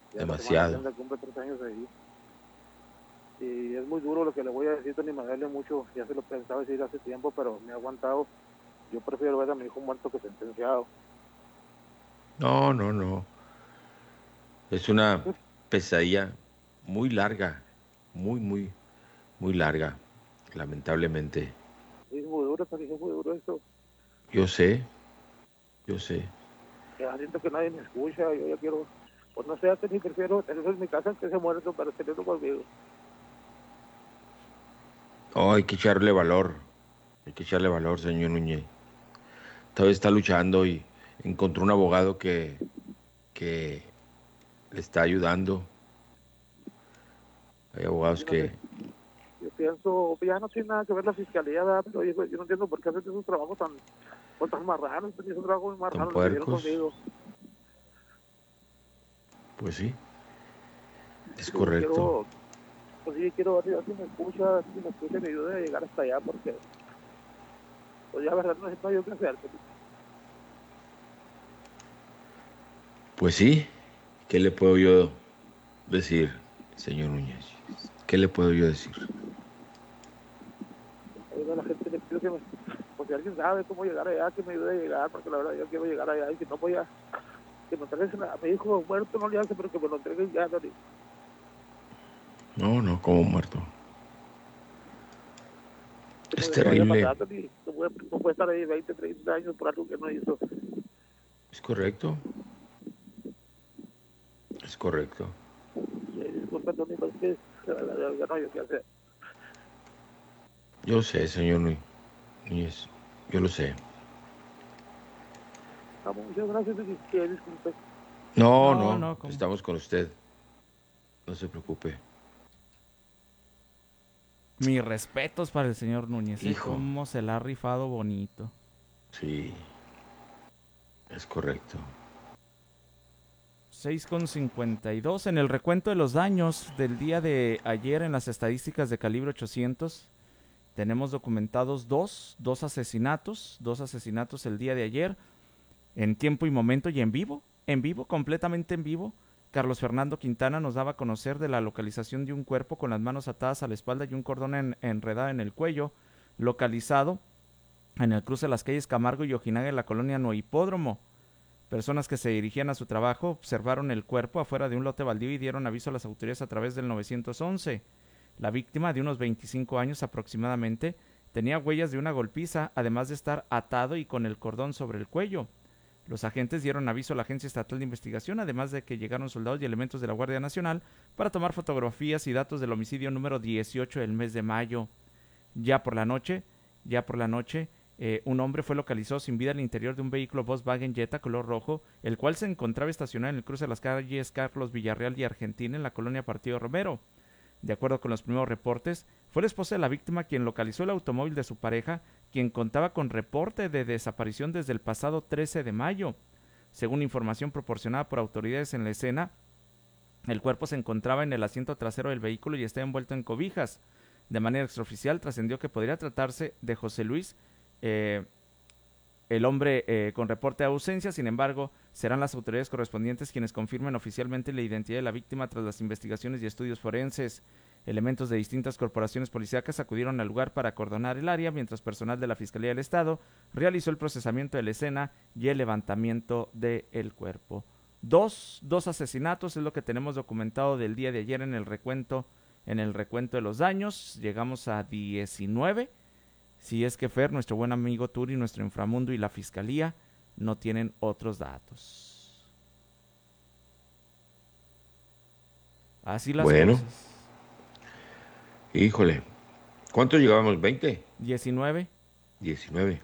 Ya la semana que demasiado. anda cumple 3 años ahí. Y es muy duro lo que le voy a decir, Tony, me duele mucho. Ya se lo pensaba decir hace tiempo, pero me ha aguantado. Yo prefiero ver a mi hijo muerto que sentenciado. No, no, no. Es una pesadilla muy larga, muy, muy, muy larga, lamentablemente. Es muy duro, Tony, es muy duro esto. Yo sé, yo sé. Ya siento que nadie me escucha. Yo ya quiero, pues no sé, Tony, prefiero tenerlo en mi casa que se muerto para tenerlo conmigo. Oh, hay que echarle valor, señor Núñez. Todavía está luchando y encontró un abogado que le está ayudando. Hay abogados Y no sé, que, yo pienso, ya no tiene nada que ver la fiscalía, ¿verdad? Pero yo no entiendo por qué hacen esos trabajos tan, pues, tan marranos. Tony, es un trabajo muy son marrano el que dieron puercos. conmigo. Pues sí, es Y yo correcto. quiero, pues sí, quiero ver si me escucha, si me escucha, me ayude a llegar hasta allá, porque, pues ya, verdad, no sé yo qué hacer. Tony. Pues sí, ¿qué le puedo yo decir, señor Núñez? ¿Qué le puedo yo decir? A la gente le pido que me, pues si alguien sabe cómo llegar allá, que me ayude a llegar, porque la verdad yo quiero llegar allá, y si no voy a, que me entreguen a mi hijo muerto, no le hace, pero que me lo entreguen ya, Tony. No, no, como muerto. Que no, Es no vaya a terrible. pasar, Tony. No puede estar ahí 20, 30 años por algo que no hizo. Es correcto. Es correcto. Disculpa, Tony, pero es que la verdad, ya no hay qué hacer. Yo sé, señor Núñez. Yo lo sé. Vamos, muchas gracias, Tony. Que disculpe. No, No, no, no, ¿cómo? estamos con usted. No se preocupe. Mis respetos para el señor Núñez, ¿eh? Hijo, Cómo se la ha rifado bonito. sí, es correcto. 6:52 en el recuento de los daños del día de ayer en las estadísticas de calibre 800. Tenemos documentados dos asesinatos el día de ayer, en tiempo y momento y en vivo, completamente en vivo. Carlos Fernando Quintana nos daba a conocer de la localización de un cuerpo con las manos atadas a la espalda y un cordón enredado en el cuello, localizado en el cruce de las calles Camargo y Ojinaga en la colonia No Hipódromo. Personas que se dirigían a su trabajo observaron el cuerpo afuera de un lote baldío y dieron aviso a las autoridades a través del 911. La víctima, de unos 25 años aproximadamente, tenía huellas de una golpiza, además de estar atado y con el cordón sobre el cuello. Los agentes dieron aviso a la Agencia Estatal de Investigación, además de que llegaron soldados y elementos de la Guardia Nacional para tomar fotografías y datos del homicidio número 18 del mes de mayo. Ya por la noche, ya por la noche, un hombre fue localizado sin vida al interior de un vehículo Volkswagen Jetta color rojo, el cual se encontraba estacionado en el cruce de las calles Carlos Villarreal y Argentina en la colonia Partido Romero. De acuerdo con los primeros reportes, fue la esposa de la víctima quien localizó el automóvil de su pareja, quien contaba con reporte de desaparición desde el pasado 13 de mayo. Según información proporcionada por autoridades en la escena, el cuerpo se encontraba en el asiento trasero del vehículo y está envuelto en cobijas. De manera extraoficial trascendió que podría tratarse de José Luis, eh, el hombre con reporte de ausencia. Sin embargo, serán las autoridades correspondientes quienes confirmen oficialmente la identidad de la víctima tras las investigaciones y estudios forenses. Elementos de distintas corporaciones policíacas acudieron al lugar para acordonar el área, mientras personal de la Fiscalía del Estado realizó el procesamiento de la escena y el levantamiento del cuerpo. Dos asesinatos es lo que tenemos documentado del día de ayer en el recuento de los daños. Llegamos a 19. Si es que Fer, nuestro buen amigo Turi, nuestro inframundo y la fiscalía no tienen otros datos. Así las Bueno, cosas. híjole. ¿Cuántos llevábamos? ¿20? 19. 19.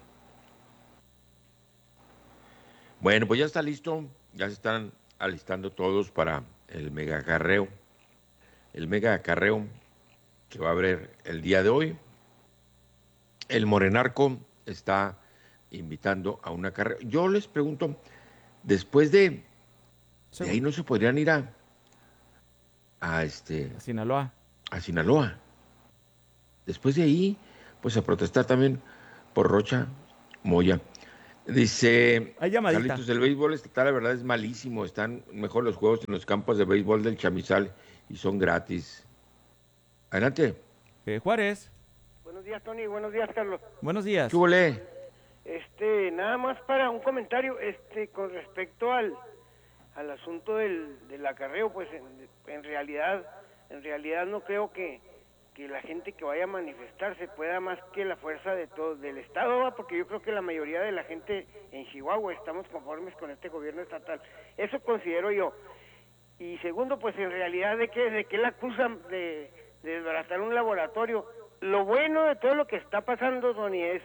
Bueno, pues ya está listo. Ya se están alistando todos para el mega acarreo. El mega acarreo que va a haber el día de hoy. El Morenarco está invitando a una carrera. Yo les pregunto, después de ahí Según no se podrían ir a Sinaloa. a Sinaloa. Después de ahí, pues a protestar también por Rocha Moya. Dice Hay llamadita. Carlitos, el béisbol estatal la verdad es malísimo. Están mejor los juegos en los campos de béisbol del Chamizal y son gratis. Adelante. Juárez, Buenos días, Tony. Buenos días, Carlos. buenos días. ¿Qué huele? Nada más para un comentario, con respecto al asunto del acarreo, pues en realidad no creo que la gente que vaya a manifestarse pueda más que la fuerza de todo del Estado, ¿va? Porque yo creo que la mayoría de la gente en Chihuahua estamos conformes con este gobierno estatal. Eso considero yo. Y segundo, pues en realidad de qué la acusan de desbaratar un laboratorio. Lo bueno de todo lo que está pasando, Tony, es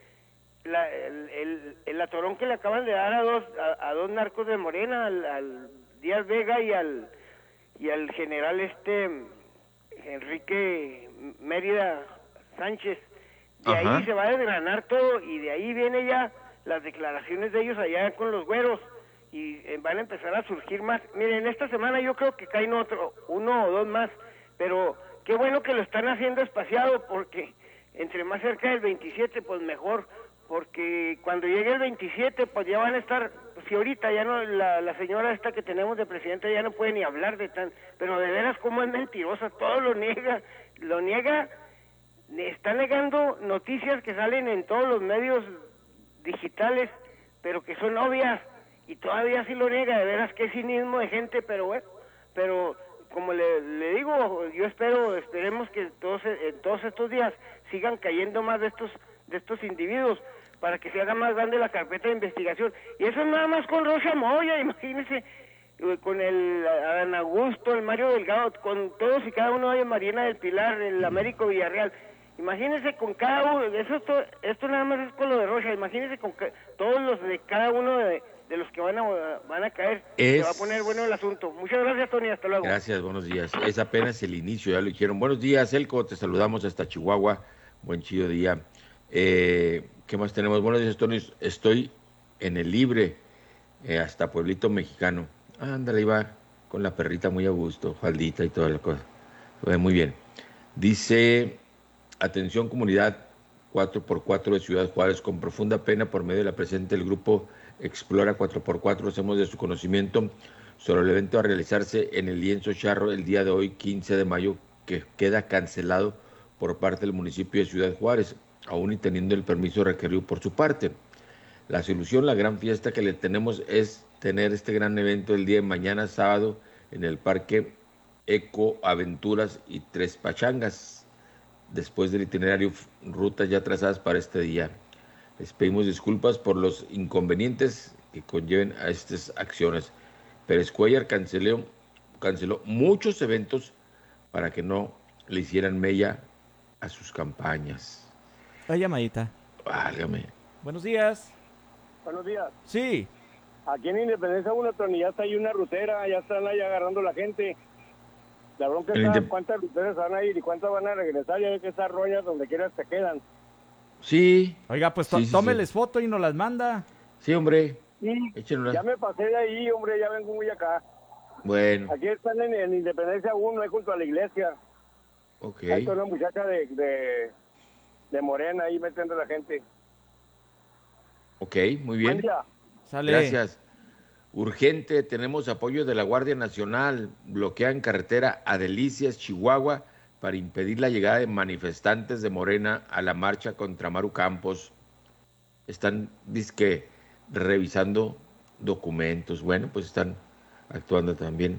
el atorón que le acaban de dar a dos narcos de Morena, al Díaz Vega y al general Enrique Mérida Sánchez. De Ajá. ahí se va a desgranar todo y de ahí viene ya las declaraciones de ellos allá con los güeros y van a empezar a surgir más. Miren, esta semana yo creo que caen uno o dos más, pero qué bueno que lo están haciendo espaciado, porque entre más cerca del 27 pues mejor, porque cuando llegue el 27 pues ya van a estar, si ahorita ya no, la señora esta que tenemos de presidenta ya no puede ni hablar de tan, pero de veras cómo es mentirosa, todo lo niega, está negando noticias que salen en todos los medios digitales, pero que son obvias, y todavía sí lo niega. De veras qué cinismo de gente, pero bueno, pero como le digo, yo esperemos que en todos estos días sigan cayendo más de estos individuos, para que se haga más grande la carpeta de investigación. Y eso nada más con Rosa Moya, imagínense, con el Adán Augusto, el Mario Delgado, con todos y cada uno de Mariana del Pilar, el Américo Villarreal. Imagínense con cada uno, esto nada más es con lo de Rocha, imagínense con todos los de cada uno de los que van a caer. Se va a poner bueno el asunto. Muchas gracias, Tony, hasta luego. Gracias, buenos días. Es apenas el inicio, ya lo dijeron. Buenos días, Elco, te saludamos hasta Chihuahua. Buen chido día. ¿Qué más tenemos? Buenos días, Tony. Estoy en el Libre, hasta Pueblito Mexicano. Ándale, iba con la perrita muy a gusto, faldita y toda la cosa. Muy bien. Dice, atención comunidad 4x4 de Ciudad Juárez, con profunda pena por medio de la presente el grupo Explora 4x4, hacemos de su conocimiento sobre el evento a realizarse en el Lienzo Charro el día de hoy, 15 de mayo, que queda cancelado por parte del municipio de Ciudad Juárez, aún y teniendo el permiso requerido por su parte. La solución, la gran fiesta que le tenemos es tener este gran evento el día de mañana, sábado, en el Parque Eco Aventuras y Tres Pachangas, después del itinerario, rutas ya trazadas para este día. Les pedimos disculpas por los inconvenientes que conlleven a estas acciones. Pérez Cuellar canceló muchos eventos para que no le hicieran mella a sus campañas. Hay llamadita. Válgame. Buenos días. Buenos días. Sí. Aquí en Independencia una ya está ahí una rutera, ya están ahí agarrando la gente. La bronca está cuántas ruteras van a ir y cuántas van a regresar, ya ves que esas roñas donde quieras te quedan. Sí. Oiga, pues tómeles foto y nos las manda. Sí, hombre. Sí, échenlas. Ya me pasé de ahí, hombre, ya vengo muy acá. Bueno. Aquí están en Independencia 1, ahí junto a la iglesia. Ok. Ahí está una muchacha de Morena ahí metiendo a la gente. Ok, muy bien. Buen día. Sale. Gracias. Urgente, tenemos apoyo de la Guardia Nacional. Bloquean carretera a Delicias, Chihuahua, para impedir la llegada de manifestantes de Morena a la marcha contra Maru Campos. Están, dizque, revisando documentos. Bueno, pues están actuando también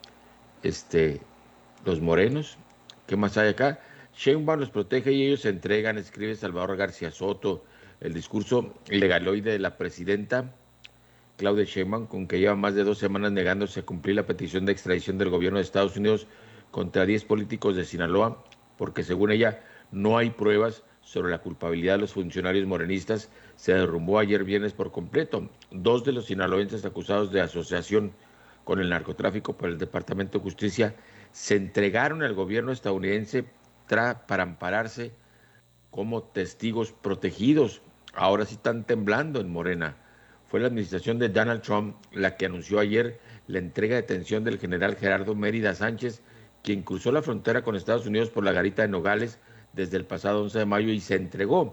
los morenos. ¿Qué más hay acá? Sheinbaum los protege y ellos se entregan, escribe Salvador García Soto. El discurso legaloide de la presidenta Claudia Sheinbaum, con que lleva más de 2 semanas negándose a cumplir la petición de extradición del gobierno de Estados Unidos contra 10 políticos de Sinaloa, porque según ella no hay pruebas sobre la culpabilidad de los funcionarios morenistas, se derrumbó ayer viernes por completo. 2 de los sinaloenses acusados de asociación con el narcotráfico por el Departamento de Justicia se entregaron al gobierno estadounidense para ampararse como testigos protegidos. Ahora sí están temblando en Morena. Fue la administración de Donald Trump la que anunció ayer la entrega de detención del general Gerardo Mérida Sánchez, quien cruzó la frontera con Estados Unidos por la garita de Nogales desde el pasado 11 de mayo y se entregó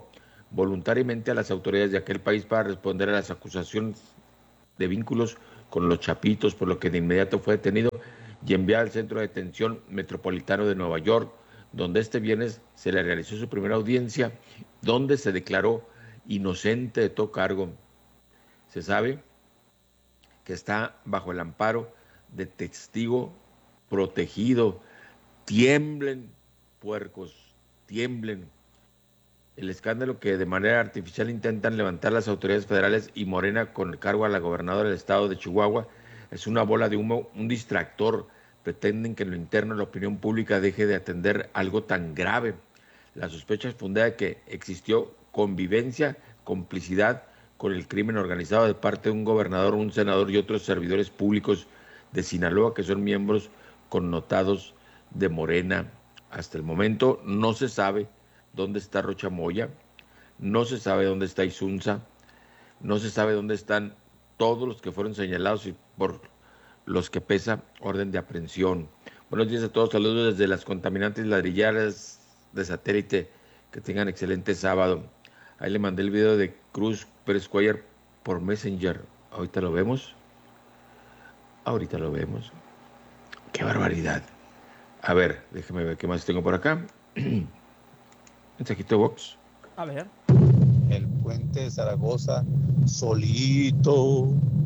voluntariamente a las autoridades de aquel país para responder a las acusaciones de vínculos con los Chapitos, por lo que de inmediato fue detenido y enviado al Centro de Detención Metropolitano de Nueva York, donde este viernes se le realizó su primera audiencia, donde se declaró inocente de todo cargo. Se sabe que está bajo el amparo de testigo protegido. Tiemblen, puercos, tiemblen. El escándalo que de manera artificial intentan levantar las autoridades federales y Morena con el cargo a la gobernadora del estado de Chihuahua es una bola de humo, un distractor. Pretenden que en lo interno la opinión pública deje de atender algo tan grave. La sospecha es fundada de que existió convivencia, complicidad con el crimen organizado de parte de un gobernador, un senador y otros servidores públicos de Sinaloa que son miembros connotados de Morena. Hasta el momento no se sabe dónde está Rocha Moya, no se sabe dónde está Isunza, no se sabe dónde están todos los que fueron señalados y por los que pesa orden de aprehensión. Buenos días a todos, saludos desde las contaminantes ladrilleras de satélite, que tengan excelente sábado. Ahí le mandé el video de Cruz Pérez Cuellar por Messenger, ahorita lo vemos, qué barbaridad. A ver, déjeme ver qué más tengo por acá. Mensajito de Vox. A ver. El puente de Zaragoza, solito.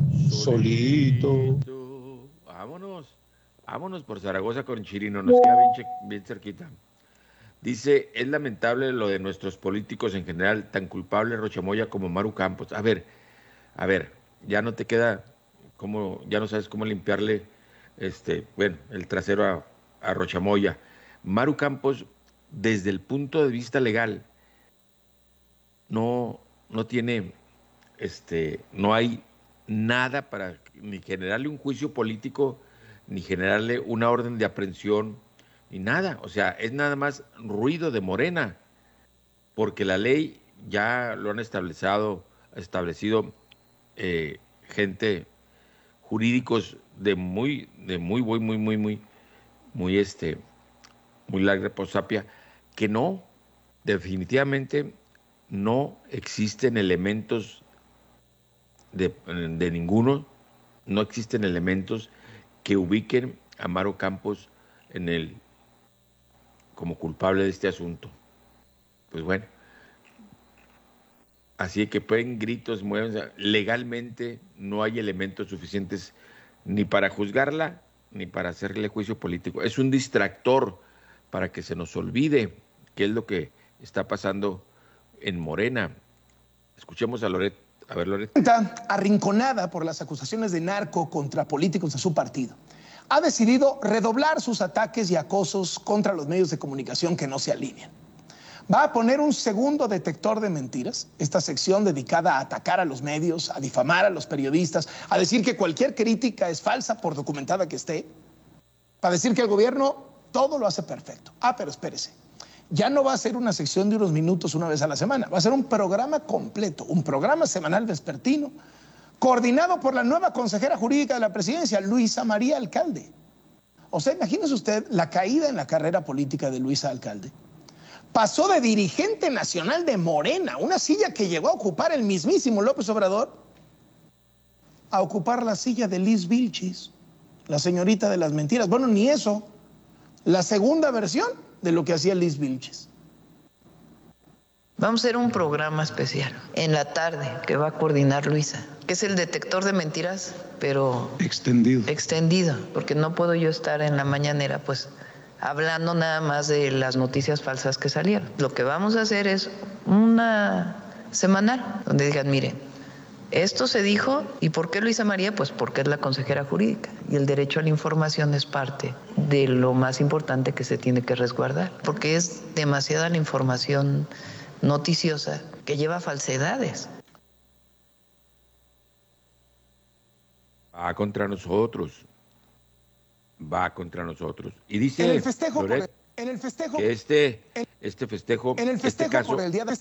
Vámonos por Zaragoza con Chirino, nos queda bien cerquita. Dice, es lamentable lo de nuestros políticos en general, tan culpable Rocha Moya como Maru Campos. A ver, ya no te queda, ya no sabes cómo limpiarle el trasero a Rocha Moya. Maru Campos, desde el punto de vista legal, no tiene, no hay nada para ni generarle un juicio político, ni generarle una orden de aprehensión, ni nada. O sea, es nada más ruido de Morena, porque la ley ya lo han establecido gente, jurídicos de muy larga prosapia, que no, definitivamente no existen elementos de ninguno, no existen elementos que ubiquen a Maru Campos como culpable de este asunto. Pues bueno, así que pueden gritos, mueven, legalmente no hay elementos suficientes ni para juzgarla ni para hacerle juicio político. Es un distractor para que se nos olvide qué es lo que está pasando en Morena. Escuchemos a Loret. A ver, Loret. Arrinconada por las acusaciones de narco contra políticos de su partido, ha decidido redoblar sus ataques y acosos contra los medios de comunicación que no se alinean. Va a poner un segundo detector de mentiras, esta sección dedicada a atacar a los medios, a difamar a los periodistas, a decir que cualquier crítica es falsa por documentada que esté, para decir que el gobierno todo lo hace perfecto. Pero espérese, ya no va a ser una sección de unos minutos una vez a la semana, va a ser un programa completo, un programa semanal vespertino, coordinado por la nueva consejera jurídica de la presidencia, Luisa María Alcalde. O sea, imagínese usted la caída en la carrera política de Luisa Alcalde. Pasó de dirigente nacional de Morena, una silla que llegó a ocupar el mismísimo López Obrador, a ocupar la silla de Liz Vilchis, la señorita de las mentiras. Bueno, ni eso, la segunda versión de lo que hacía Liz Vilchis. Vamos a hacer un programa especial en la tarde que va a coordinar Luisa, que es el detector de mentiras, pero extendido, porque no puedo yo estar en la mañanera, pues, hablando nada más de las noticias falsas que salieron. Lo que vamos a hacer es una semanal, donde digan, miren, esto se dijo, ¿y por qué Luisa María? Pues porque es la consejera jurídica, y el derecho a la información es parte de lo más importante que se tiene que resguardar, porque es demasiada la información noticiosa que lleva falsedades. Va contra nosotros. Y dice en el festejo Loret, que este festejo por el Día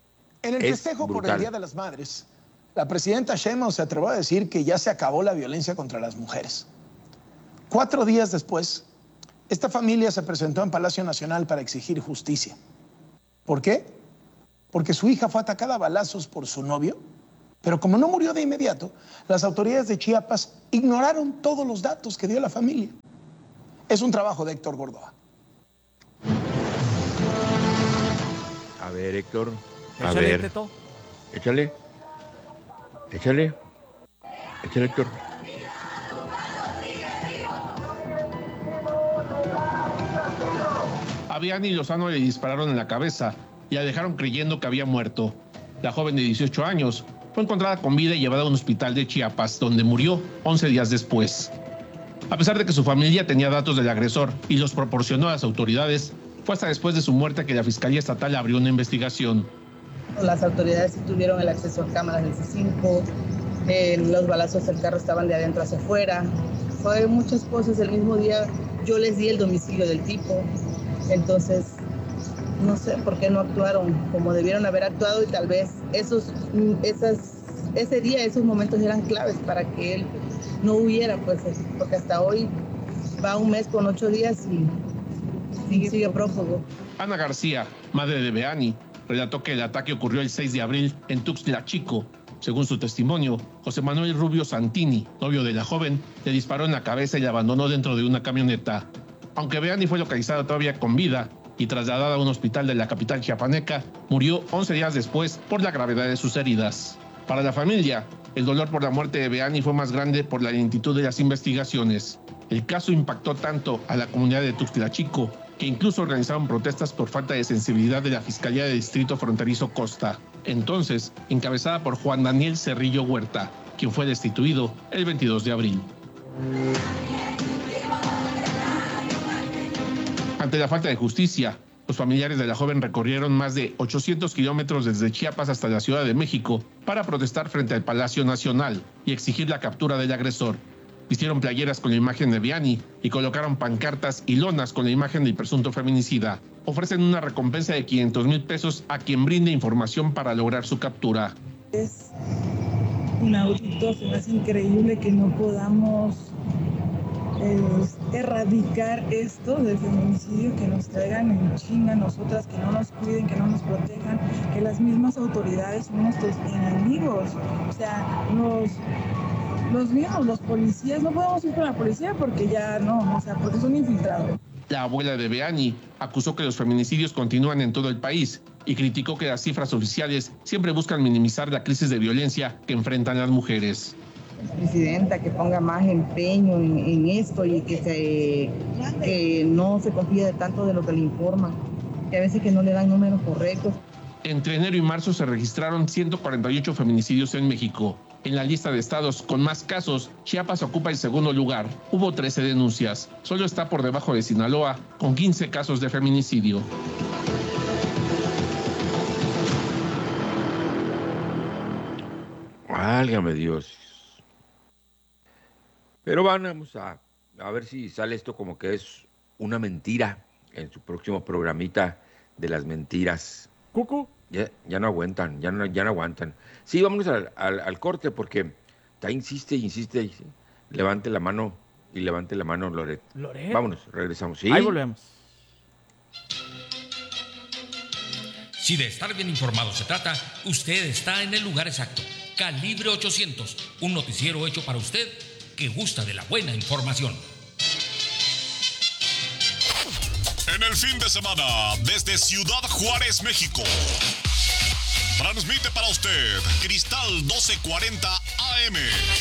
de las Madres, la presidenta Sheinbaum se atrevió a decir que ya se acabó la violencia contra las mujeres. 4 días después, esta familia se presentó en Palacio Nacional para exigir justicia. ¿Por qué? porque su hija fue atacada a balazos por su novio, pero como no murió de inmediato, las autoridades de Chiapas ignoraron todos los datos que dio la familia. Es un trabajo de Héctor Gordoa. A ver, Héctor. Échale, ver. Teto. Échale, Héctor. A Vianney Lozano le dispararon en la cabeza y la dejaron creyendo que había muerto. La joven de 18 años fue encontrada con vida y llevada a un hospital de Chiapas, donde murió 11 días después. A pesar de que su familia tenía datos del agresor y los proporcionó a las autoridades, fue hasta después de su muerte que la Fiscalía Estatal abrió una investigación. Las autoridades sí tuvieron el acceso a cámaras del C5, los balazos del carro estaban de adentro hacia afuera. Fue muchas cosas. El mismo día yo les di el domicilio del tipo. Entonces, no sé por qué no actuaron como debieron haber actuado, y tal vez ese día, esos momentos eran claves para que él no hubiera, pues, porque hasta hoy va un mes con 8 días y sigue prófugo. Ana García, madre de Vianney, relató que el ataque ocurrió el 6 de abril en Tuxtla Chico. Según su testimonio, José Manuel Rubio Santini, novio de la joven, le disparó en la cabeza y la abandonó dentro de una camioneta. Aunque Vianney fue localizada todavía con vida y trasladada a un hospital de la capital chiapaneca, murió 11 días después por la gravedad de sus heridas. Para la familia, el dolor por la muerte de Vianney fue más grande por la lentitud de las investigaciones. El caso impactó tanto a la comunidad de Tuxtla Chico que incluso organizaron protestas por falta de sensibilidad de la Fiscalía de Distrito Fronterizo Costa, entonces encabezada por Juan Daniel Cerrillo Huerta, quien fue destituido el 22 de abril. Ante la falta de justicia, los familiares de la joven recorrieron más de 800 kilómetros desde Chiapas hasta la Ciudad de México para protestar frente al Palacio Nacional y exigir la captura del agresor. Vistieron playeras con la imagen de Vianney y colocaron pancartas y lonas con la imagen del presunto feminicida. Ofrecen una recompensa de 500,000 pesos a quien brinde información para lograr su captura. Es inaudito, se me hace increíble que no podamos erradicar esto del feminicidio, que nos traigan en chinga a nosotras, que no nos cuiden, que no nos protejan, que las mismas autoridades son nuestros enemigos. O sea, los mismos, los policías, no podemos ir con la policía porque ya no, o sea, porque son infiltrados. La abuela de Vianney acusó que los feminicidios continúan en todo el país y criticó que las cifras oficiales siempre buscan minimizar la crisis de violencia que enfrentan las mujeres. Presidenta, que ponga más empeño en esto y que no se confíe de tanto de lo que le informan, que a veces que no le dan números correctos. Entre enero y marzo se registraron 148 feminicidios en México. En la lista de estados con más casos, Chiapas ocupa el segundo lugar. Hubo 13 denuncias. Solo está por debajo de Sinaloa, con 15 casos de feminicidio. Válgame Dios. Pero vamos a ver si sale esto como que es una mentira en su próximo programita de las mentiras. Cucu. Ya no aguantan, ya no aguantan. Sí, vámonos al corte porque está insiste. Levante la mano, Loret. ¿Loret? Vámonos, regresamos. ¿Sí? Ahí volvemos. Si de estar bien informado se trata, usted está en el lugar exacto. Calibre 800, un noticiero hecho para usted que gusta de la buena información. En el fin de semana, desde Ciudad Juárez, México, transmite para usted Cristal 1240 AM,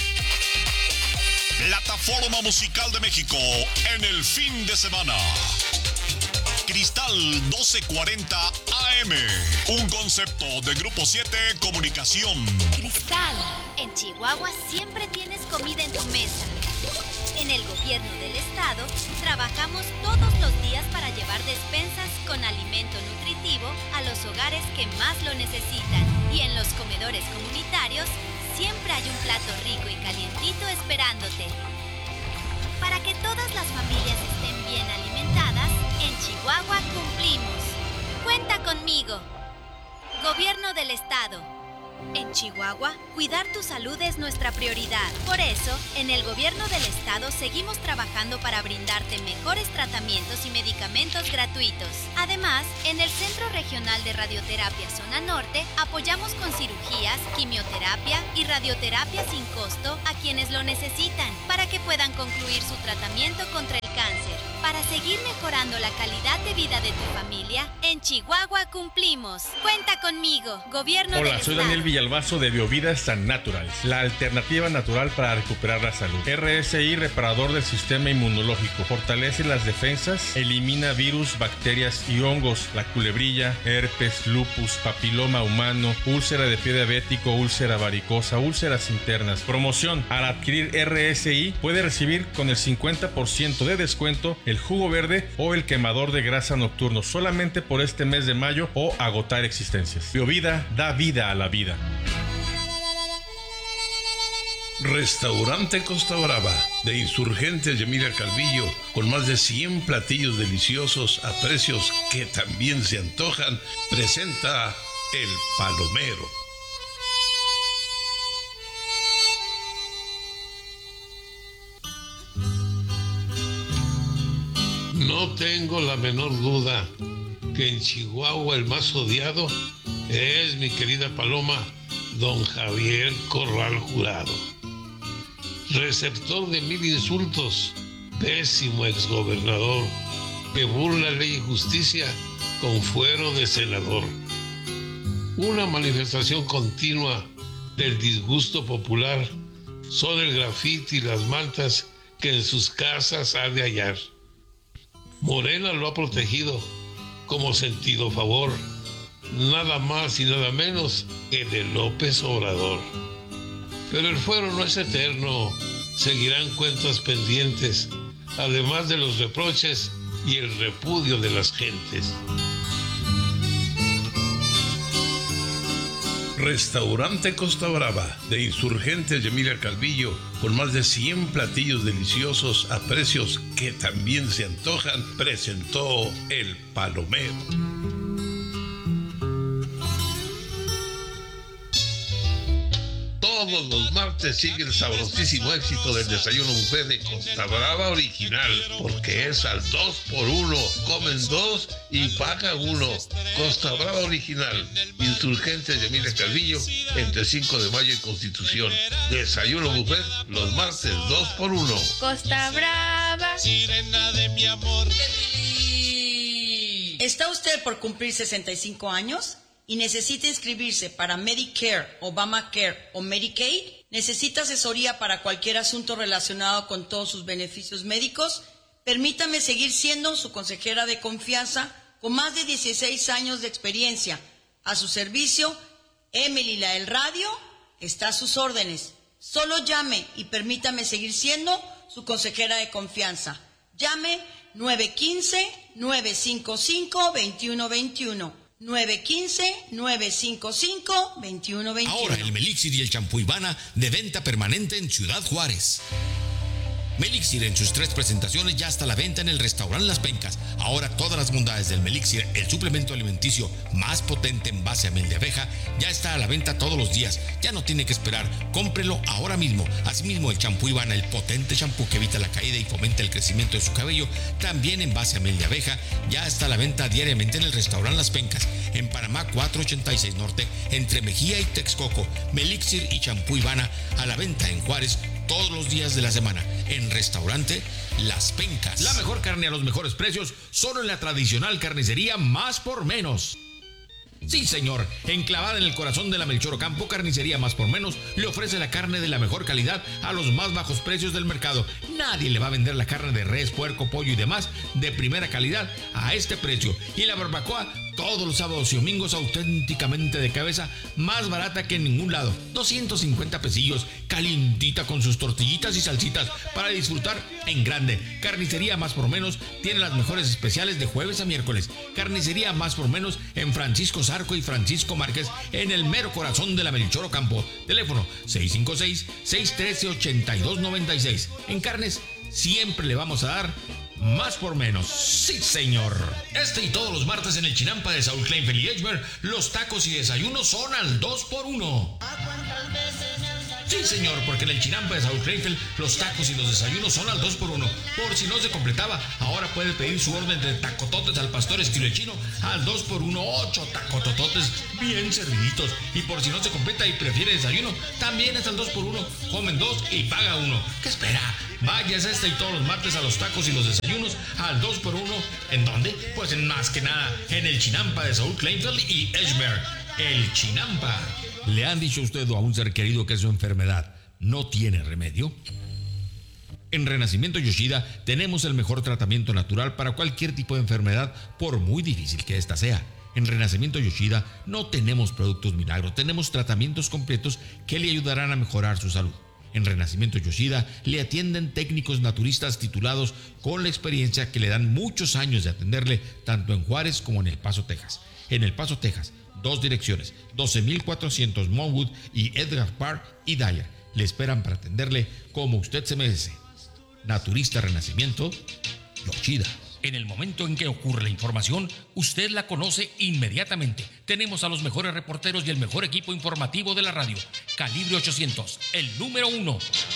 plataforma musical de México en el fin de semana. Cristal 1240 AM, un concepto de Grupo 7 Comunicación. Cristal, en Chihuahua siempre tienes comida en tu mesa. En el gobierno del estado trabajamos todos los días para llevar despensas con alimento nutritivo a los hogares que más lo necesitan. Y en los comedores comunitarios siempre hay un plato rico y calientito esperándote. Para que todas las familias estén bien alimentadas, en Chihuahua cumplimos. Cuenta conmigo. Gobierno del estado. En Chihuahua, cuidar tu salud es nuestra prioridad. Por eso, en el gobierno del estado seguimos trabajando para brindarte mejores tratamientos y medicamentos gratuitos. Además, en el Centro Regional de Radioterapia Zona Norte, apoyamos con cirugías, quimioterapia y radioterapia sin costo a quienes lo necesitan, para que puedan concluir su tratamiento contra el cáncer. Para seguir mejorando la calidad de vida de tu familia, en Chihuahua cumplimos. Cuenta conmigo, Gobierno del Estado. Hola, soy Daniel Villalbazo de Biovida San Naturals, la alternativa natural para recuperar la salud. RSI, reparador del sistema inmunológico, fortalece las defensas, elimina virus, bacterias y hongos, la culebrilla, herpes, lupus, papiloma humano, úlcera de pie diabético, úlcera varicosa, úlceras internas. Promoción: al adquirir RSI puede recibir con el 50% de descuento el jugo verde o el quemador de grasa nocturno solamente por este mes de mayo o agotar existencias. Biovida da vida a la vida. Restaurante Costa Brava, de Insurgentes de Emilia Calvillo, con más de 100 platillos deliciosos a precios que también se antojan, presenta El Palomero. No tengo la menor duda que en Chihuahua el más odiado es mi querida paloma, don Javier Corral Jurado. Receptor de 1000 insultos, pésimo exgobernador, que burla ley y justicia con fuero de senador. Una manifestación continua del disgusto popular son el grafiti y las mantas que en sus casas ha de hallar. Morena lo ha protegido como sentido favor, nada más y nada menos que de López Obrador. Pero el fuero no es eterno, seguirán cuentas pendientes, además de los reproches y el repudio de las gentes. Restaurante Costa Brava, de Insurgentes de Emilia Calvillo, con más de 100 platillos deliciosos a precios que también se antojan, presentó El Palomero. Todos los martes sigue el sabrosísimo éxito del desayuno buffet de Costa Brava Original, porque es al 2x1, comen 2 y pagan 1. Costa Brava Original, Insurgentes de Emilia Calvillo, entre 5 de mayo y Constitución. Desayuno buffet los martes 2x1. Costa Brava, sirena de mi amor. ¿Está usted por cumplir 65 años? ¿Y necesita inscribirse para Medicare, Obamacare o Medicaid? ¿Necesita asesoría para cualquier asunto relacionado con todos sus beneficios médicos? Permítame seguir siendo su consejera de confianza con más de 16 años de experiencia. A su servicio, Emily la del radio está a sus órdenes. Solo llame y permítame seguir siendo su consejera de confianza. Llame 915-955-2121. 915-955-2121. Ahora el Melixir y el champú Ivana de venta permanente en Ciudad Juárez. Melixir en sus 3 presentaciones ya está a la venta en el restaurante Las Pencas. Ahora todas las bondades del Melixir, el suplemento alimenticio más potente en base a miel de abeja, ya está a la venta todos los días. Ya no tiene que esperar, cómprelo ahora mismo. Asimismo el champú Ivana, el potente champú que evita la caída y fomenta el crecimiento de su cabello, también en base a miel de abeja, ya está a la venta diariamente en el restaurante Las Pencas, en Panamá 486 Norte, entre Mejía y Texcoco. Melixir y champú Ivana a la venta en Juárez todos los días de la semana, en restaurante Las Pencas. La mejor carne a los mejores precios, solo en la tradicional carnicería Más por Menos. Sí, señor, enclavada en el corazón de la Melchor Ocampo, Carnicería Más por Menos le ofrece la carne de la mejor calidad a los más bajos precios del mercado. Nadie le va a vender la carne de res, puerco, pollo y demás de primera calidad a este precio. Y la barbacoa todos los sábados y domingos auténticamente de cabeza, más barata que en ningún lado. 250 pesillos, calientita con sus tortillitas y salsitas para disfrutar en grande. Carnicería Más por Menos tiene las mejores especiales de jueves a miércoles. Carnicería Más por Menos en Francisco Zarco y Francisco Márquez, en el mero corazón de la Melchor Ocampo. Teléfono 656-613-8296. En carnes, siempre le vamos a dar más por menos. Sí, señor. Este y todos los martes en el Chinampa de Saúl Kleinfeld y Edgemer, los tacos y desayunos son al 2x1. Sí, señor, porque en el Chinampa de Saúl Kleinfeld, los tacos y los desayunos son al 2x1. Por si no se completaba, ahora puede pedir su orden de tacototes al pastor estilo chino al 2x1, 8 tacotototes bien serviditos. Y por si no se completa y prefiere desayuno, también es al 2x1. Comen 2 y paga 1. ¿Qué espera? Váyase este y todos los martes a los tacos y los desayunos al 2x1. ¿En dónde? Pues en más que nada, en el Chinampa de Saúl Kleinfeld y Edgemer. El Chinampa. ¿Le han dicho a usted o a un ser querido que su enfermedad no tiene remedio? En Renacimiento Yoshida tenemos el mejor tratamiento natural para cualquier tipo de enfermedad, por muy difícil que ésta sea. En Renacimiento Yoshida no tenemos productos milagros, tenemos tratamientos completos que le ayudarán a mejorar su salud. En Renacimiento Yoshida le atienden técnicos naturistas titulados con la experiencia que le dan muchos años de atenderle tanto en Juárez como en El Paso, Texas. En El Paso, Texas, 2 direcciones, 12,400 Monwood y Edgar Park y Dyer. Le esperan para atenderle como usted se merece. Naturista Renacimiento Yoshida. En el momento en que ocurre la información, usted la conoce inmediatamente. Tenemos a los mejores reporteros y el mejor equipo informativo de la radio. Calibre 800, el número 1.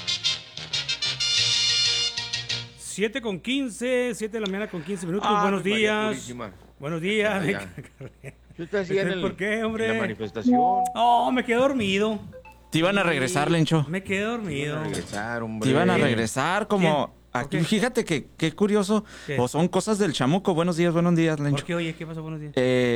7:15, 7 de la mañana con 15 minutos. Buenos días. Buenos días. ¿Qué está haciendo? ¿Por qué, hombre? En la manifestación. Oh, me quedé dormido. Te iban a regresar, Lencho. Me quedé dormido. Te iban a regresar como... Aquí, fíjate que qué curioso. ¿Qué? O son cosas del chamuco. Buenos días, Lencho. ¿Por qué? Oye, ¿qué pasó? Buenos días.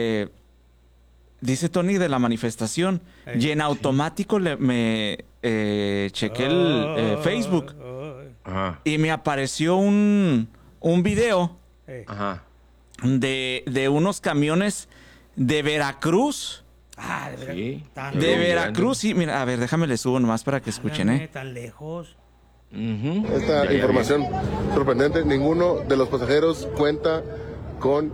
Dice Tony de la manifestación. Y en automático me chequé el Facebook. Ajá. Y me apareció un video Ajá. de unos camiones de Veracruz. Ah, de verdad. Sí. De Veracruz, sí. Mira, a ver, déjame le subo nomás para que escuchen, Tan lejos. Esta información sorprendente, ninguno de los pasajeros cuenta con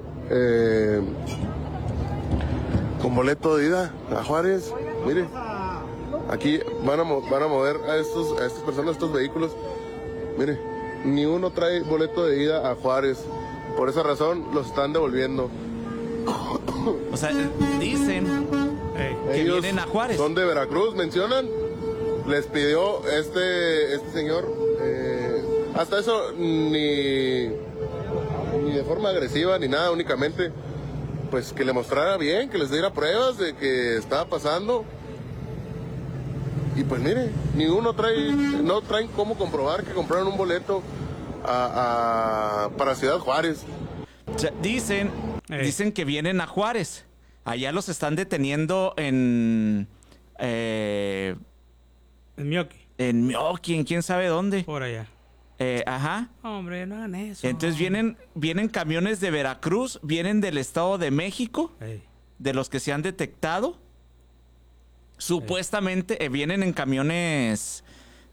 boleto de ida a Juárez. Mire, aquí van a mover a estas personas, estos vehículos. Mire, ni uno trae boleto de ida a Juárez. Por esa razón los están devolviendo. O sea, dicen que ellos vienen a Juárez. Son de Veracruz, mencionan. Les pidió este señor, hasta eso ni de forma agresiva ni nada, únicamente pues que le mostrara bien, que les diera pruebas de que estaba pasando. Y pues mire, ni uno no traen cómo comprobar que compraron un boleto para Ciudad Juárez. O sea, dicen que vienen a Juárez. Allá los están deteniendo en Mioqui. En Mioqui, en quién sabe dónde. Por allá. Ajá. Hombre, no hagan eso. Entonces vienen camiones de Veracruz, vienen del Estado de México, de los que se han detectado. Supuestamente vienen en camiones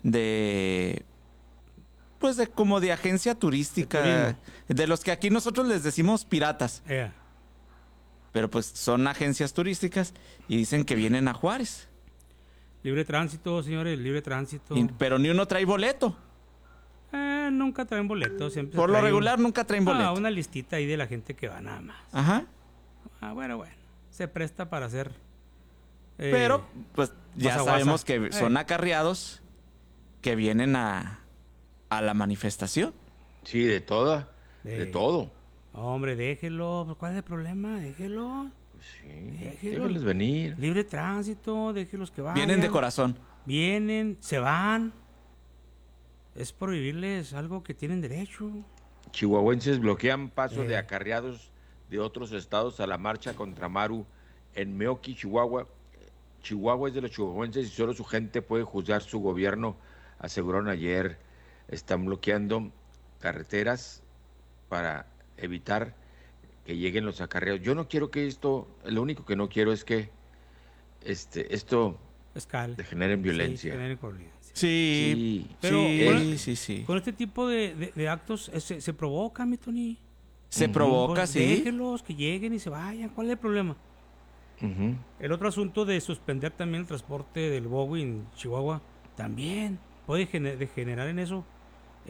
como de agencia turística, de los que aquí nosotros les decimos piratas. Pero pues son agencias turísticas y dicen que vienen a Juárez. Libre tránsito, señores, libre tránsito. Pero ni uno trae boleto. Nunca traen boleto. Siempre Por lo regular nunca traen boleto. Una listita ahí de la gente que va nada más. Ajá. Bueno. Se presta para hacer... Pero, pues, ya sabemos que son acarreados que vienen a la manifestación. Sí, de todo. Hombre, déjelo. ¿Cuál es el problema? Déjelo. Déjenlos venir. Libre tránsito, déjenlos que vayan. Vienen de corazón. Vienen, se van. Es prohibirles algo que tienen derecho. Chihuahuenses bloquean paso de acarreados de otros estados a la marcha contra Maru en Meoqui, Chihuahua. Chihuahua es de los chihuahuenses y solo su gente puede juzgar su gobierno, aseguraron ayer. Están bloqueando carreteras para evitar que lleguen los acarreos. Yo no quiero que lo único que no quiero es que esto genere violencia. Sí, pero sí. Con este tipo de actos se provoca, mi Tony. Se provoca, sí. Déjenlos que lleguen y se vayan. ¿Cuál es el problema? El otro asunto de suspender también el transporte del Bowie en Chihuahua también puede degenerar en eso.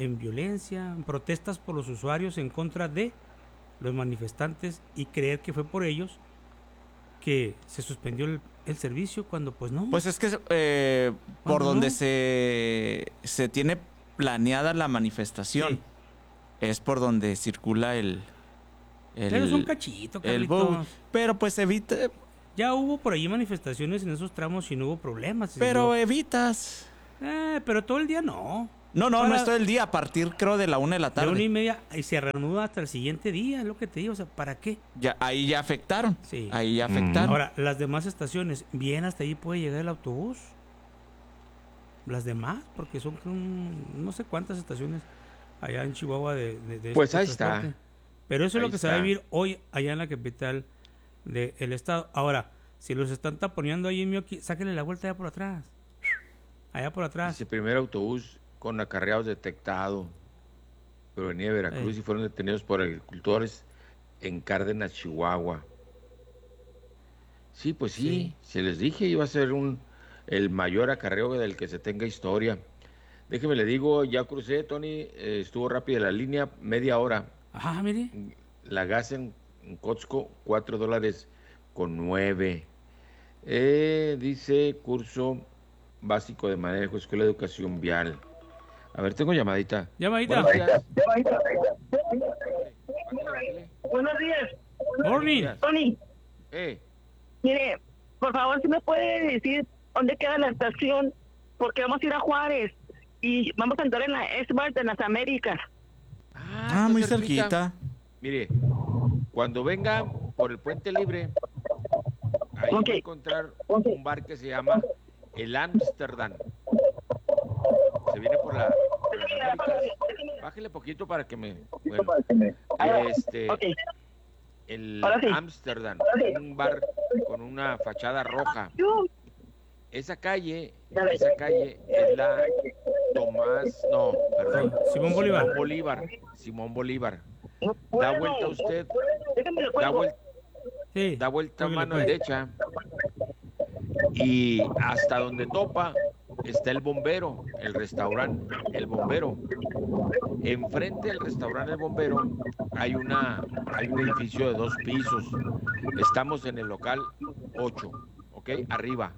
en violencia, en protestas por los usuarios en contra de los manifestantes y creer que fue por ellos que se suspendió el servicio cuando pues no. Pues es que por donde se tiene planeada la manifestación es por donde circula pero es un cachito, Carlitos. Pero pues evita. Ya hubo por ahí manifestaciones en esos tramos y no hubo problemas. Pero evitas. Pero todo el día no. No es todo el día, a partir creo de la 1:00 p.m. De 1:30 y se reanuda hasta el siguiente día, es lo que te digo, o sea, ¿para qué? Ahí ya afectaron. Sí. Ahí ya afectaron. Ahora, las demás estaciones, bien hasta ahí puede llegar el autobús. Las demás, porque son no sé cuántas estaciones allá en Chihuahua de pues ahí transporte. está. Pero eso es ahí lo que se va a vivir hoy allá en la capital del estado. Ahora, si los están taponeando ahí en Mioqui, sáquenle la vuelta allá por atrás. Allá por atrás. Ese primer autobús con acarreados detectado provenía de Veracruz y fueron detenidos por agricultores en Cárdenas, Chihuahua. Sí, pues sí, se les dije, iba a ser el mayor acarreo del que se tenga historia. Déjeme le digo, ya crucé, Tony, estuvo rápida la línea, media hora. Ajá, mire. La gas en Costco, $4.09. Dice curso básico de manejo, Escuela de Educación Vial. A ver, tengo llamadita. Llamadita. Buenos días. Morning. Tony. Mire, por favor, si me puede decir dónde queda la estación, porque vamos a ir a Juárez y vamos a entrar en la S-Bar de las Américas. Muy cerquita. Mire, cuando venga por el Puente Libre, ahí va a encontrar un bar que se llama el Amsterdam. Se viene por las Américas. Bájele poquito para que me... Bueno, el Amsterdam, un bar con una fachada roja. Esa calle es la Simón Bolívar. Da vuelta usted, da vuelta a mano derecha y hasta donde topa está el Bombero, el restaurante El Bombero. Enfrente del restaurante El Bombero hay un edificio de 2 pisos. Estamos en el local 8, ¿ok? Arriba.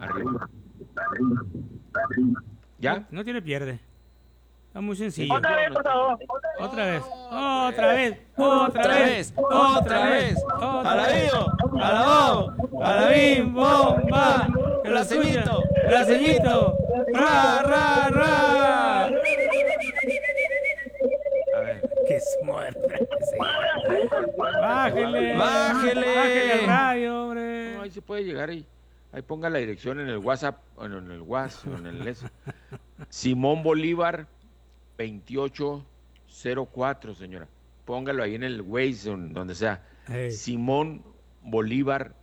¿Ya? No tiene pierde. Está muy sencillo. Otra vez, por favor. Otra vez. Alabín, bomba. El ceñito. Ra. A ver. Que es muerta. Bájele el radio, hombre. No, ahí se puede llegar ahí. Ahí ponga la dirección en el WhatsApp, bueno, en el WhatsApp, en el Simón Bolívar 2804, señora. Póngalo ahí en el Waze, donde sea. Simón Bolívar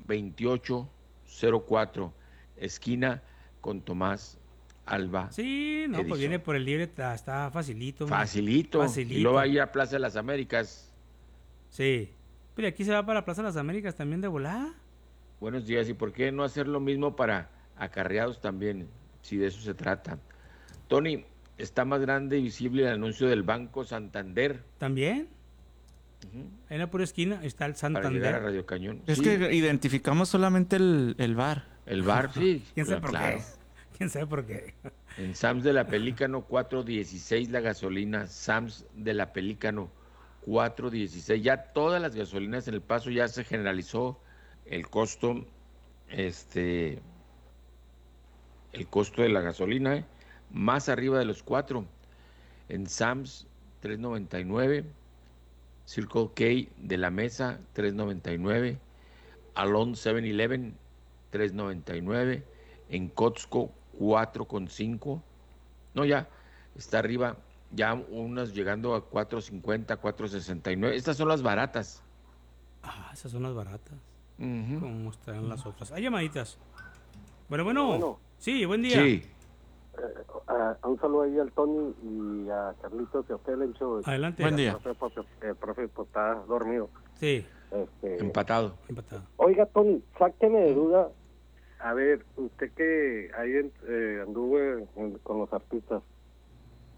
2804, esquina con Tomás Alba. Sí, no, Edison. pues viene por el libre, está facilito. Facilito. Y luego va a ir a Plaza de las Américas. Sí. Pero aquí se va para Plaza de las Américas también de volada. Buenos días, ¿y por qué no hacer lo mismo para acarreados también, si de eso se trata? Tony, está más grande y visible el anuncio del Banco Santander. ¿También? En la pura esquina está el Santander. Para llegar a Radio Cañón. Es que identificamos solamente el bar. El bar, sí. ¿Quién sabe por qué? ¿Quién sabe por qué? En Sams de la Pelícano, $4.16 la gasolina. Sams de la Pelícano, $4.16. Ya todas las gasolinas en El Paso ya se generalizó el costo, el costo de la gasolina, más arriba de los 4. En Sams, $3.99. Circle K de la Mesa, $3.99. Alon 7-Eleven, $3.99. En Costco, $4.5. No, ya está arriba, ya unas llegando a $4.50, $4.69. Estas son las baratas. Esas son las baratas. ¿Cómo están las otras? Hay llamaditas. Bueno. Sí, buen día. Sí. Un saludo ahí al Tony y a Carlitos, que a usted le he dicho. Adelante. Buen día. El profe pues, está dormido. Sí. Empatado. Oiga, Tony, sáqueme de duda. A ver, usted que ahí anduve con los artistas,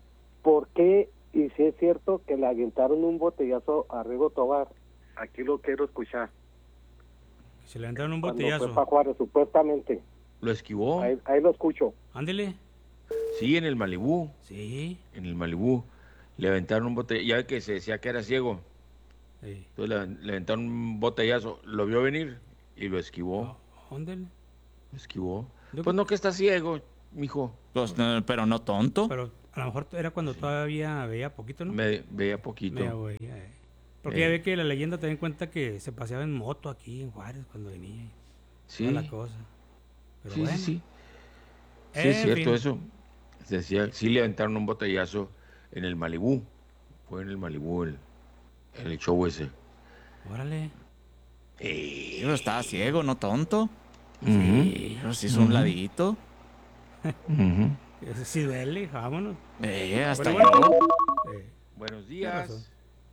¿por qué, y si es cierto, que le aventaron un botellazo a Rigo Tobar? Aquí lo quiero escuchar. Se le aventaron un Cuando botellazo. fue para Juárez, supuestamente. Lo esquivó. Ahí lo escucho. Ándele. Sí, en el Malibú. Sí. En el Malibú. Le aventaron un botellazo. Ya ve que se decía que era ciego. Sí. Entonces le aventaron un botellazo. Lo vio venir y lo esquivó. Ándele. Lo esquivó. Pues no que está ciego, mijo. Pues, no, pero no tonto. Pero a lo mejor era cuando todavía veía poquito, ¿no? Veía poquito. Porque ya ve que la leyenda también cuenta que se paseaba en moto aquí en Juárez cuando venía. Sí. Toda la cosa. Pero Sí, bueno. sí, sí. Sí, es cierto eso. Se decía, sí le aventaron un botellazo en el Malibú. Fue en el Malibú el show ese. Órale. Pero estaba ciego, no tonto. Ujú. Sí, pero se hizo un ladito. Ese sí duele, vámonos. Hasta Pero yo. Buenos Tienes razón. días.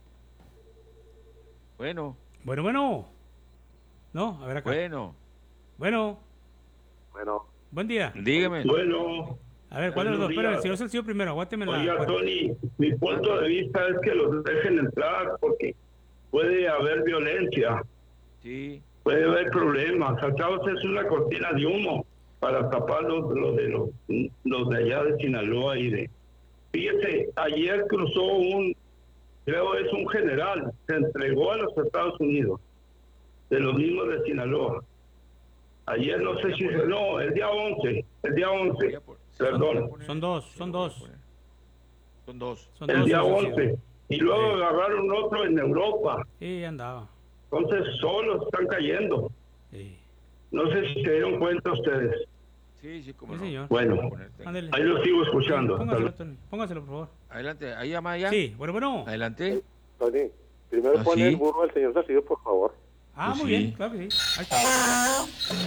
Bueno. Bueno. No, a ver acá. Bueno. Bueno. Buen día. Dígame. Bueno. A ver, ¿cuál de los dos? Buenos Espérame, días. si no Salcido primero, aguánteme la... Oiga, Tony, mi punto de vista es que los dejen entrar porque puede haber violencia, Sí. puede haber problemas. Acá es una cortina de humo para tapar los de allá de Sinaloa y de... Fíjese, ayer cruzó creo es un general, se entregó a los Estados Unidos, de los mismos de Sinaloa. Ayer no sé si... No, el día 11, perdón. Son dos. Son dos. El día 11. Y luego agarraron otro en Europa. Sí, andaba. Entonces solos están cayendo. No sé si se dieron cuenta ustedes. Sí, como Sí, no. señor. Bueno, Ándele. ahí lo sigo escuchando. Póngaselo, Tony. Póngaselo, por favor. Adelante, ahí llama ya. Sí, bueno. Adelante. Tony, primero ¿Ah, pone sí? el burro al señor Salcido, por favor. Ah, Pues muy sí. bien, claro que sí. Ahí está. ¿Qué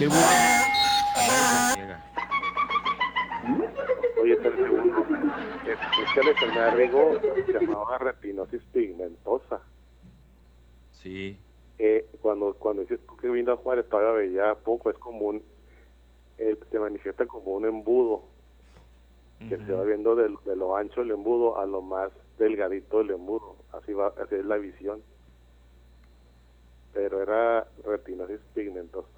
Oye, pero el segundo, es que la enfermedad de Rigo se llamaba retinosis pigmentosa. Sí. Cuando dices tú que vino a Juárez todavía veía poco, es como se manifiesta como un embudo, que se va viendo de lo ancho del embudo a lo más delgadito del embudo, así es la visión. Pero era retinosis pigmentosa.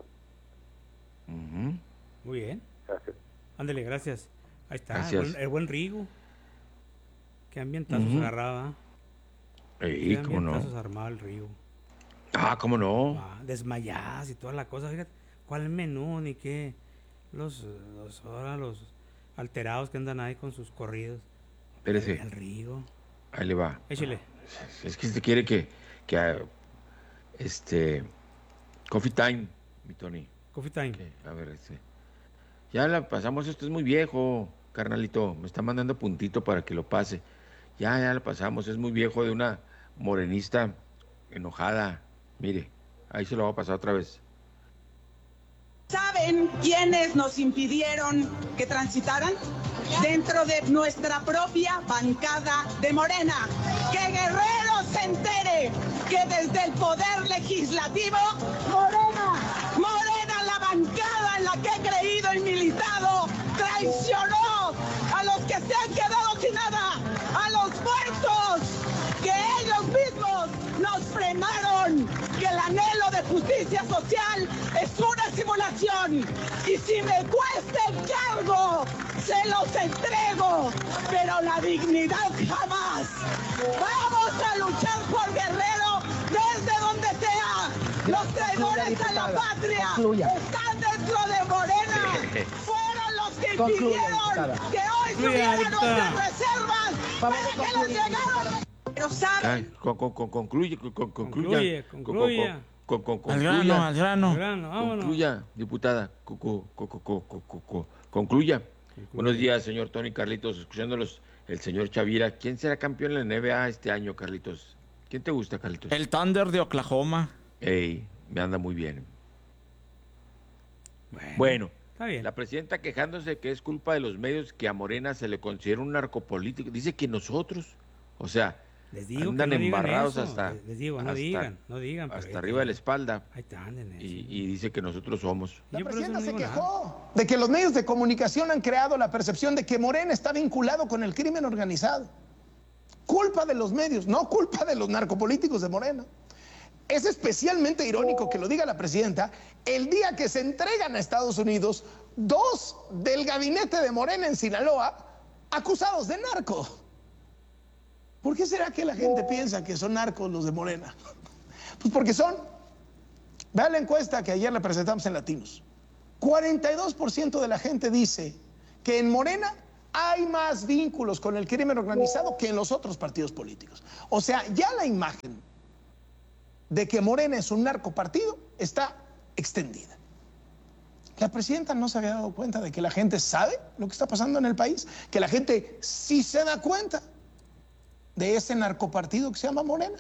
Muy bien. Gracias. Ándele, gracias. Ahí está, Gracias. el buen Rigo. Qué ambientazos agarraba. Ey, Qué cómo no. ambientazos armaba el Rigo. ¿Cómo no? Desmayadas y toda la cosa. Fíjate, ¿cuál menú ni qué? Los alterados que andan ahí con sus corridos. Espérese. El Rigo. Ahí le va. Échale. Es que usted quiere que Coffee Time, mi Tony. Coffee Time. A ver, ya la pasamos, esto es muy viejo, carnalito. Me está mandando puntito para que lo pase. Ya la pasamos, es muy viejo, de una morenista enojada. Mire, ahí se lo va a pasar otra vez. ¿Saben quiénes nos impidieron que transitaran? Dentro de nuestra propia bancada de Morena. Que Guerrero se entere que desde el poder legislativo, Morena, la bancada en la que he creído y militado, traicionó a los que se han quedado sin nada, a los muertos, que ellos mismos nos frenaron, que el anhelo de justicia social es una simulación, y si me cuesta el cargo, se los entrego, pero la dignidad jamás. Vamos a luchar por Guerrero desde donde sea. Los traidores a la patria están dentro de Morena. Fueron los que impidieron que hoy tuviéramos las reservas para que les llegaran. Pero saben. Concluye. Al grano. Vámonos. Concluya, diputada. Concluya. Buenos días, señor Tony, Carlitos. Escuchándolos, el señor Chavira. ¿Quién será campeón en la NBA este año, Carlitos? ¿Quién te gusta, Carlitos? El Thunder de Oklahoma. Ey, me anda muy bien. Bueno, está bien. La presidenta quejándose que es culpa de los medios que a Morena se le considera un narcopolítico. Dice que nosotros, o sea, les digo andan que no digan embarrados eso. hasta... Les digo, no digan. Hasta arriba de la espalda. Ahí están, y dice que nosotros somos. La presidenta se quejó de que los medios de comunicación han creado la percepción de que Morena está vinculado con el crimen organizado. culpa de los medios, no culpa de los narcopolíticos de Morena. Es especialmente irónico que lo diga la presidenta el día que se entregan a Estados Unidos 2 del gabinete de Morena en Sinaloa acusados de narco. ¿Por qué será que la gente piensa que son narcos los de Morena? Pues porque son. Vean la encuesta que ayer le presentamos en Latinos. 42% de la gente dice que en Morena hay más vínculos con el crimen organizado que en los otros partidos políticos. O sea, ya la imagen de que Morena es un narcopartido está extendida. La presidenta no se había dado cuenta de que la gente sabe lo que está pasando en el país, que la gente sí se da cuenta de ese narcopartido que se llama Morena.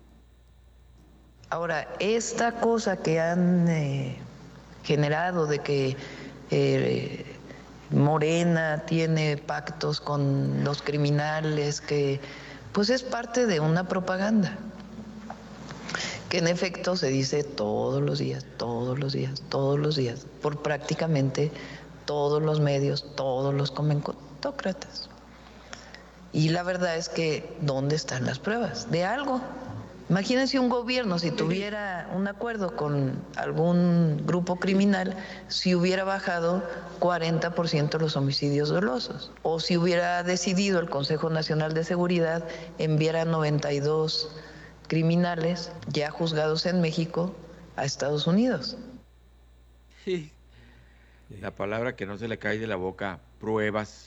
Ahora, esta cosa que han generado de que Morena tiene pactos con los criminales, que pues es parte de una propaganda, que en efecto se dice todos los días, por prácticamente todos los medios, todos los comentócratas. Y la verdad es que, ¿dónde están las pruebas de algo? Imagínense un gobierno, si tuviera un acuerdo con algún grupo criminal, si hubiera bajado 40% los homicidios dolosos, o si hubiera decidido el Consejo Nacional de Seguridad enviar a 92 criminales ya juzgados en México a Estados Unidos. La palabra que no se le cae de la boca, pruebas.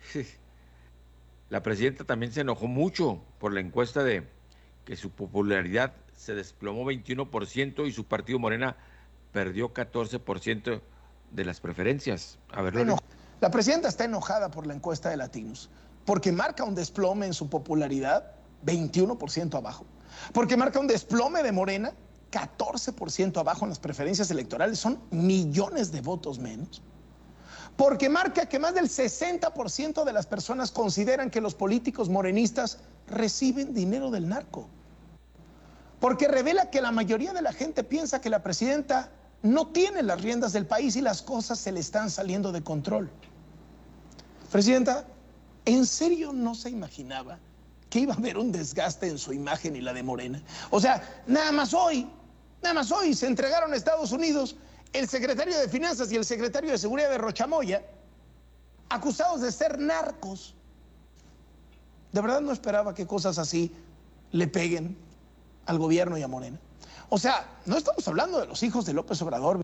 La presidenta también se enojó mucho por la encuesta de que su popularidad se desplomó 21% y su partido Morena perdió 14% de las preferencias. A ver, la presidenta está enojada por la encuesta de Latinos, porque marca un desplome en su popularidad, 21% abajo. Porque marca un desplome de Morena, 14% abajo en las preferencias electorales, son millones de votos menos. Porque marca que más del 60% de las personas consideran que los políticos morenistas reciben dinero del narco. Porque revela que la mayoría de la gente piensa que la presidenta no tiene las riendas del país y las cosas se le están saliendo de control. Presidenta, ¿en serio no se imaginaba que iba a haber un desgaste en su imagen y la de Morena? O sea, nada más hoy se entregaron a Estados Unidos el secretario de Finanzas y el secretario de Seguridad de Rochamoya, acusados de ser narcos. ¿De verdad no esperaba que cosas así le peguen al gobierno y a Morena? O sea, no estamos hablando de los hijos de López Obrador.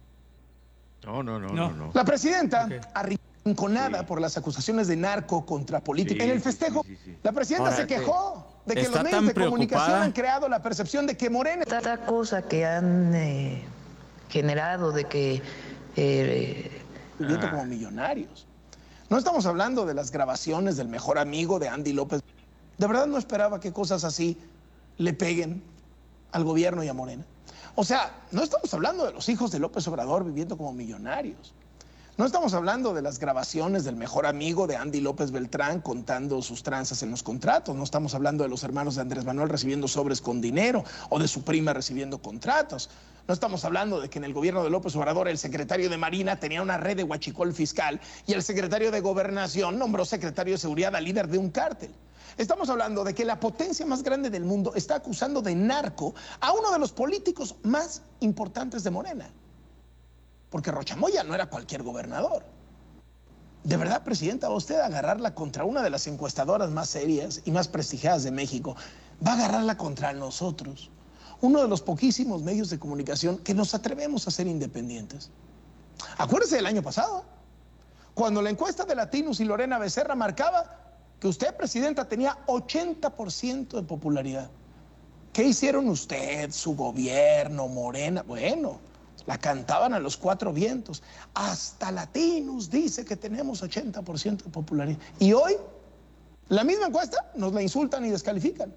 No. La presidenta, arrinconada por las acusaciones de narco contra política. En el festejo, la presidenta se quejó de que los medios de comunicación han creado la percepción de que Morena... Esta cosa que han generado de que... viviendo como millonarios. No estamos hablando de las grabaciones del mejor amigo de Andy López. ¿De verdad no esperaba que cosas así le peguen al gobierno y a Morena? O sea, no estamos hablando de los hijos de López Obrador viviendo como millonarios. No estamos hablando de las grabaciones del mejor amigo de Andy López Beltrán contando sus tranzas en los contratos. No estamos hablando de los hermanos de Andrés Manuel recibiendo sobres con dinero o de su prima recibiendo contratos. No estamos hablando de que en el gobierno de López Obrador el secretario de Marina tenía una red de huachicol fiscal y el secretario de Gobernación nombró secretario de Seguridad al líder de un cártel. Estamos hablando de que la potencia más grande del mundo está acusando de narco a uno de los políticos más importantes de Morena. Porque Rochamoya no era cualquier gobernador. ¿De verdad, presidenta, va usted a agarrarla contra una de las encuestadoras más serias y más prestigiadas de México? ¿Va a agarrarla contra nosotros? Uno de los poquísimos medios de comunicación que nos atrevemos a ser independientes. Acuérdese del año pasado, cuando la encuesta de Latinos y Lorena Becerra marcaba que usted, presidenta, tenía 80% de popularidad. ¿Qué hicieron usted, su gobierno, Morena? Bueno, la cantaban a los 4 vientos. Hasta Latinos dice que tenemos 80% de popularidad. Y hoy, la misma encuesta, nos la insultan y descalifican.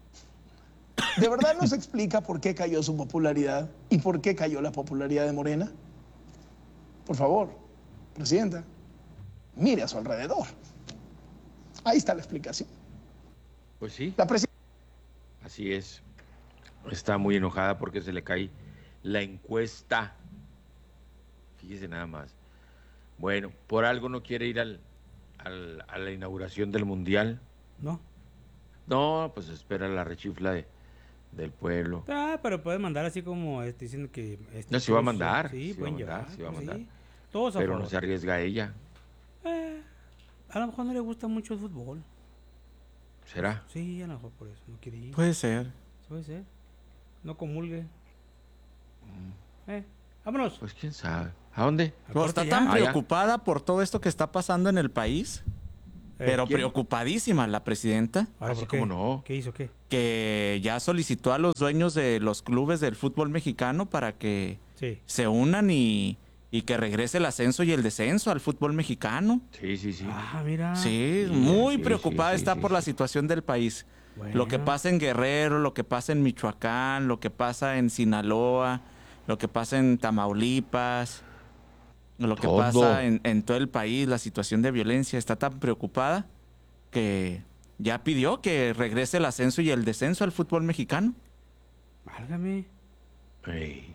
¿De verdad nos explica por qué cayó su popularidad y por qué cayó la popularidad de Morena? Por favor, presidenta, mire a su alrededor. Ahí está la explicación. Pues sí. La presidenta. Así es. Está muy enojada porque se le cae la encuesta. Fíjese nada más. Bueno, por algo no quiere ir a la inauguración del Mundial. No. No, pues espera la rechifla del pueblo. Pero puedes mandar así como diciendo que... No, se va a mandar. Sí, pueden llevar. Se va a mandar. Sí. Todos a Pero favor. no se arriesga ella. A lo mejor no le gusta mucho el fútbol. ¿Será? Sí, a lo mejor por eso no quiere ir. Puede ser. Puede ser. No comulgue. Vámonos. Pues quién sabe. ¿A dónde? Pues está tan preocupada por todo esto que está pasando en el país. Pero ¿quién? preocupadísima la presidenta. Así como no. ¿Qué hizo? ¿Qué? Que ya solicitó a los dueños de los clubes del fútbol mexicano para que se unan y que regrese el ascenso y el descenso al fútbol mexicano. Sí. Mira. Sí, muy preocupada está por la situación del país. Bueno. Lo que pasa en Guerrero, lo que pasa en Michoacán, lo que pasa en Sinaloa, lo que pasa en Tamaulipas, lo que pasa en todo el país, la situación de violencia. Está tan preocupada que ya pidió que regrese el ascenso y el descenso al fútbol mexicano. Válgame. Hey.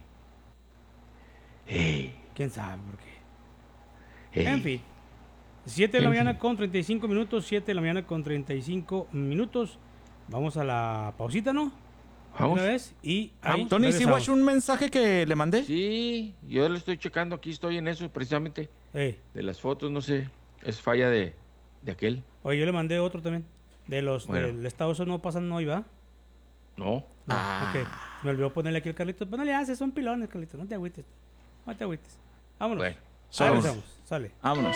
¿Quién sabe por qué? En fin. 7 de la mañana con 35 minutos. 7 de la mañana con 35 minutos. Vamos a la pausita, ¿no? Vamos. Una vez y ahí Tony, ¿sí regresamos. fue un mensaje que le mandé? Sí, yo lo estoy checando. Aquí estoy en eso precisamente. De las fotos, no sé. Es falla de aquel. Oye, yo le mandé otro también. De los del estado, eso no pasan hoy, ¿va? No. Ok. Me olvidó ponerle aquí el Carlitos. Pues no le haces, son pilones, Carlitos. No te agüites. Vámonos. Bueno, regresamos. Sale. Vámonos.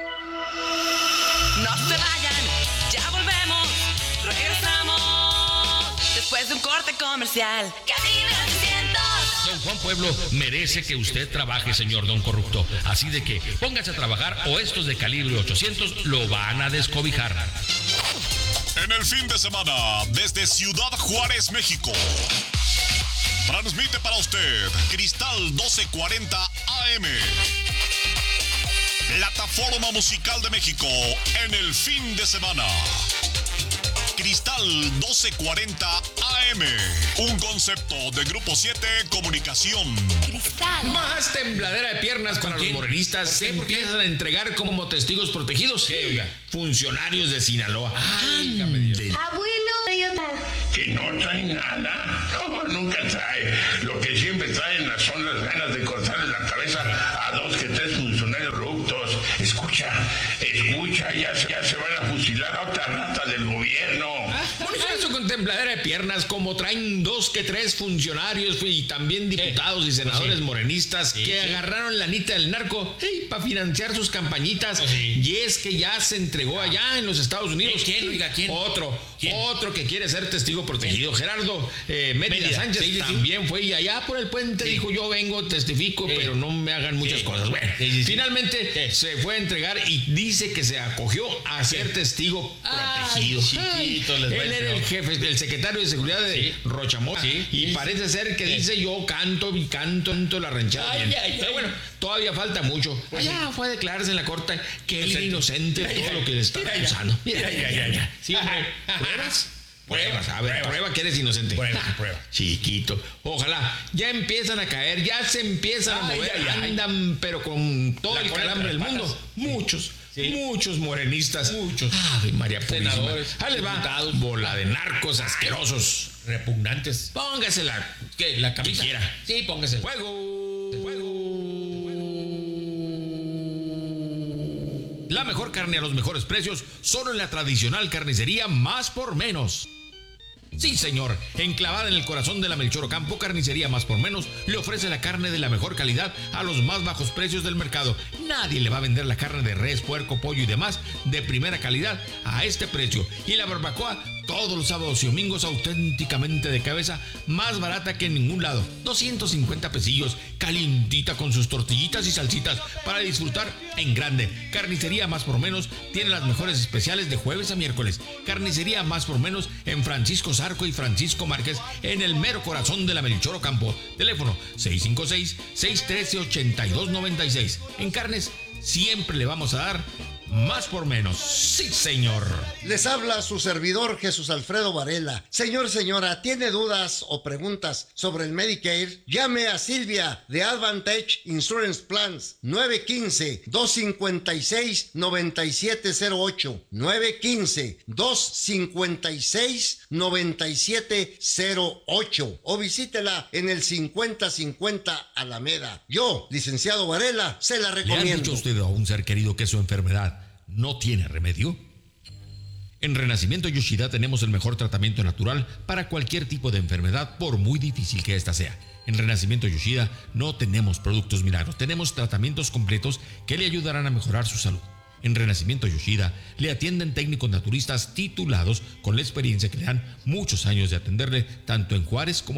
No se vayan, ya volvemos. Regresamos después de un corte comercial. Calibre 800. Don Juan Pueblo merece que usted trabaje, señor Don Corrupto. Así de que póngase a trabajar o estos de calibre 800 lo van a descobijar. En el fin de semana, desde Ciudad Juárez, México, transmite para usted Cristal 1240 AM, plataforma musical de México en el fin de semana. Cristal 1240 AM, un concepto de Grupo 7 Comunicación. Cristal. Más tembladera de piernas para los morenistas se empiezan a entregar como testigos protegidos. Funcionarios de Sinaloa. Abuelo, Que no trae nada. No, nunca trae. Lo que siempre traen son las ganas de cortarle la cabeza a 2 que 3 funcionarios corruptos. Escucha, ya se van a fusilar a otra rata del gobierno. Por eso con tembladera de piernas, como traen 2 que 3 funcionarios y también diputados y senadores morenistas que agarraron la anita del narco para financiar sus campañitas. Y es que ya se entregó allá en los Estados Unidos. ¿Quién? Oiga, ¿quién? Otro que quiere ser testigo protegido. Gerardo Mérida Sánchez también fue y allá por el puente dijo: yo vengo, testifico, pero no me hagan muchas cosas. Bueno, finalmente se fue a entregar y dice que se acogió a ser testigo protegido. Él era el jefe, el secretario de seguridad de Rochamora y parece ser que dice: yo canto la ranchada bien. Pero bueno, todavía falta mucho. Allá fue a declararse en la corte que él era inocente de todo lo que le está acusando. Mira. Sí, hombre. ¿Pruebas? A ver, prueba que eres inocente. Prueba. Chiquito. Ojalá. Ya empiezan a caer, ya se empiezan a mover. Andan, pero con todo el calambre del mundo. Muchos morenistas. Ave María Purísima. Senadores. Ahí les va. Bola de narcos asquerosos. Repugnantes. Póngasela. ¿Qué? ¿La camisa? Quiera. Sí, póngasela. La mejor carne a los mejores precios, solo en la tradicional carnicería Más por Menos. Sí, señor, enclavada en el corazón de la Melchor Ocampo, Carnicería Más por Menos le ofrece la carne de la mejor calidad a los más bajos precios del mercado. Nadie le va a vender la carne de res, puerco, pollo y demás de primera calidad a este precio. Y la barbacoa, todos los sábados y domingos, auténticamente de cabeza, más barata que en ningún lado. 250 pesillos, calientita con sus tortillitas y salsitas para disfrutar en grande. Carnicería Más por Menos tiene las mejores especiales de jueves a miércoles. Carnicería Más por Menos en Francisco Zarco y Francisco Márquez, en el mero corazón de la Melchor Ocampo. Teléfono 656-613-8296. En carnes siempre le vamos a dar Más por menos. Sí, señor. Les habla su servidor Jesús Alfredo Varela. Señor, señora, ¿tiene dudas o preguntas sobre el Medicare? Llame a Silvia de Advantage Insurance Plans 915-256-9708. 915-256-9708. O visítela en el 5050 Alameda. Yo, licenciado Varela, se la recomiendo. ¿Le ha dicho usted a un ser querido que su enfermedad no tiene remedio? En Renacimiento Yoshida tenemos el mejor tratamiento natural para cualquier tipo de enfermedad, por muy difícil que ésta sea. En Renacimiento Yoshida no tenemos productos milagros, tenemos tratamientos completos que le ayudarán a mejorar su salud. En Renacimiento Yoshida le atienden técnicos naturistas titulados con la experiencia que le dan muchos años de atenderle tanto en Juárez como